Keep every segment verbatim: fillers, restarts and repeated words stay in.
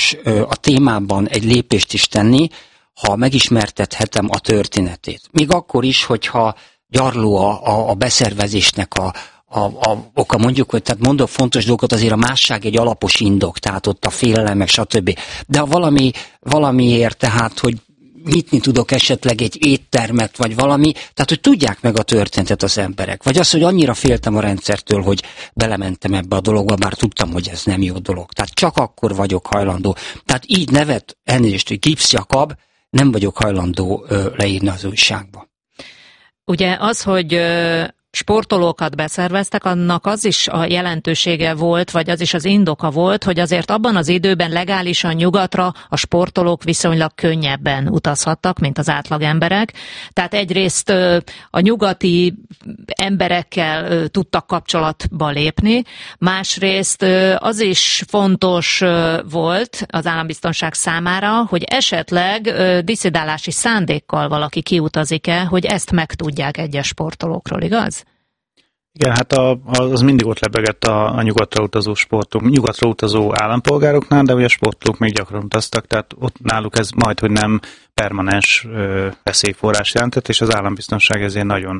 fontos a témában egy lépést is tenni, ha megismertethetem a történetét. Még akkor is, hogyha gyarló a, a, a beszervezésnek a, a, a oka, mondjuk, hogy tehát mondok fontos dolgokat, azért a másság egy alapos indok, tehát ott a félelem, meg stb. De ha valami, valamiért, tehát, hogy nyitni tudok esetleg egy éttermet, vagy valami, tehát, hogy tudják meg a történetet az emberek. Vagy az, hogy annyira féltem a rendszertől, hogy belementem ebbe a dologba, bár tudtam, hogy ez nem jó dolog. Tehát csak akkor vagyok hajlandó. Tehát így nevet, elnézést, hogy Gibbs Jakab, nem vagyok hajlandó ö, leírni az újságba. Ugye az, hogy ö, sportolókat beszerveztek, annak az is a jelentősége volt, vagy az is az indoka volt, hogy azért abban az időben legálisan nyugatra a sportolók viszonylag könnyebben utazhattak, mint az átlag emberek. Tehát egyrészt ö, a nyugati emberekkel ö, tudtak kapcsolatba lépni, másrészt ö, az is fontos ö, volt az állambiztonság számára, hogy esetleg ö, disszidálási szándékkal valaki kiutazik-e, hogy ezt megtudják egyes sportolókról, igaz? Igen, hát a, az mindig ott lebegett a, a nyugatra utazó sportok, nyugatra utazó állampolgároknál, de ugye a sportolók még gyakran utaztak, tehát ott náluk ez majdhogy nem permanens ö, veszélyforrás jelentett, és az állambiztonság ezért nagyon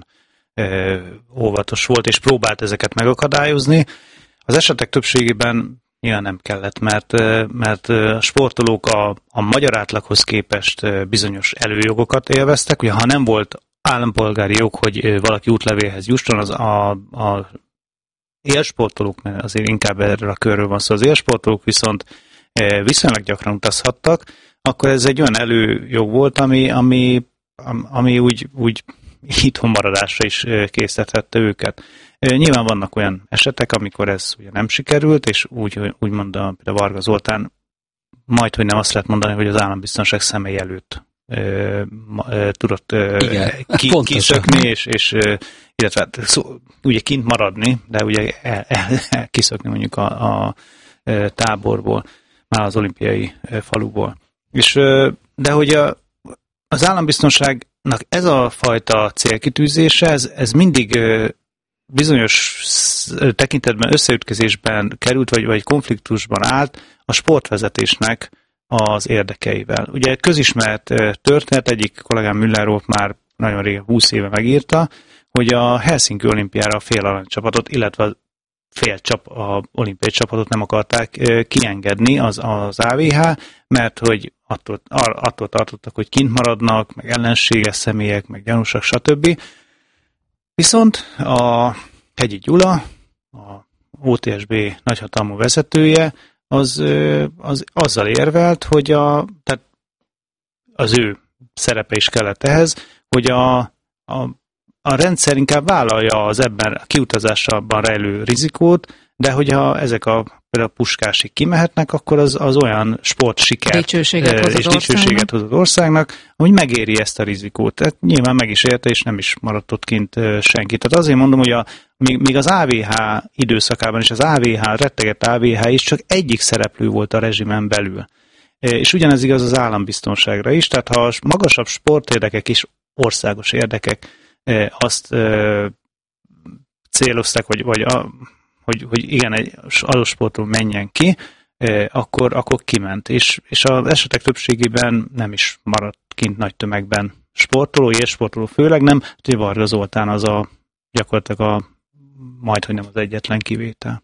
ö, óvatos volt, és próbált ezeket megakadályozni. Az esetek többségében nyilván nem kellett, mert, mert a sportolók a, a magyar átlaghoz képest bizonyos előjogokat élveztek, ugye ha nem volt állampolgári jog, hogy valaki útlevélhez jusson, az a, a élsportolók, mert azért inkább erről a körről van szó, az élsportolók viszont viszonylag gyakran utazhattak, akkor ez egy olyan előjog volt, ami, ami, ami úgy, úgy itthon maradásra is késztethette őket. Nyilván vannak olyan esetek, amikor ez ugye nem sikerült, és úgy, úgy mondta például Varga Zoltán, majd, hogy nem azt lehet mondani, hogy az állambiztonság személy előtt Ö, ö, tudott ö, ki, kiszökni, és, és ö, illetve szó, ugye kint maradni, de ugye el, el, el kiszökni mondjuk a, a, a táborból, már az olimpiai faluból. És, ö, de hogy a, az állambiztonságnak ez a fajta célkitűzése, ez, ez mindig ö, bizonyos tekintetben összeütközésben került, vagy, vagy konfliktusban állt a sportvezetésnek az érdekeivel. Ugye közismert történet, egyik kollégám Müller már nagyon régen, húsz éve megírta, hogy a Helsinki olimpiára a fél aranycsapatot, illetve a fél csap, a olimpiai csapatot nem akarták kiengedni az, az á vé há, mert hogy attól, attól tartottak, hogy kint maradnak, meg ellenséges személyek, meg gyanúsak, stb. Viszont a Hegyi Gyula, a o té es bé nagyhatalmú vezetője, Az, az azzal érvelt, hogy a, tehát az ő szerepe is kellett ehhez, hogy a, a, a rendszer inkább vállalja az ebben a kiutazásban rejlő rizikót, de hogyha ezek a például a puskásig kimehetnek, akkor az, az olyan sportsikert dicsőséget és dicsőséget hoz az országnak, hogy megéri ezt a rizikót. Tehát nyilván meg is érte, és nem is maradt ott kint senki. Tehát azért mondom, hogy a, még, még az á vé há időszakában is az á vé há, rettegett á vé há is csak egyik szereplő volt a rezsimen belül. És ugyanez igaz az állambiztonságra is, tehát ha a magasabb sportérdekek és országos érdekek azt célozták, vagy, vagy a, hogy, hogy igen, egy adott sportról menjen ki, akkor, akkor kiment. És, és az esetek többségében nem is maradt kint nagy tömegben sportoló, élsportoló főleg nem, hogy Varga Zoltán az a gyakorlatilag a majdhogy nem az egyetlen kivétel.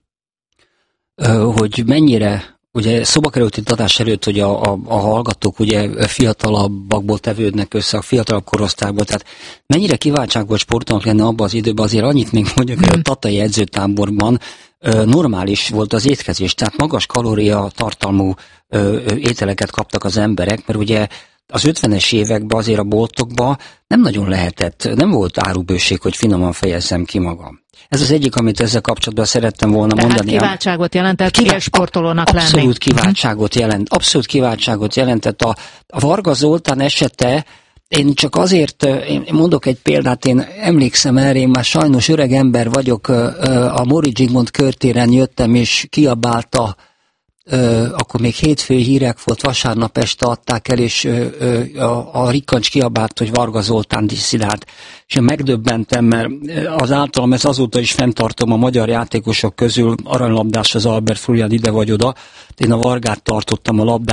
Hogy mennyire, ugye szóba került itt adás előtt, hogy a, a, a hallgatók ugye fiatalabbakból tevődnek össze, a fiatalabb korosztályból, tehát mennyire kiváltságos sportolók lenne abban az időben, azért annyit még mondjuk, hogy a tatai edzőtáborban normális volt az étkezés, tehát magas kalória tartalmú ételeket kaptak az emberek, mert ugye az ötvenes években azért a boltokban nem nagyon lehetett, nem volt árubőség, hogy finoman fejezzem ki magam. Ez az egyik, amit ezzel kapcsolatban szerettem volna Tehát mondani. kiváltságot jelentett Kivál... élsportolónak lenni. Abszolút kiváltságot jelent, abszolút kiváltságot jelentett. A, a Varga Zoltán esete, én csak azért, én mondok egy példát, én emlékszem erre, én már sajnos öreg ember vagyok, a Móricz Zsigmond körtéren jöttem, és kiabálta, akkor még hétfő hírek volt, vasárnap este adták el, és a, a Rikkancs kiabált, hogy Varga Zoltán disszidált. És én megdöbbentem, mert az általam, ez azóta is fenntartom a magyar játékosok közül, aranylabdás az Albert Florian ide vagy oda, én a Vargát tartottam a labdát,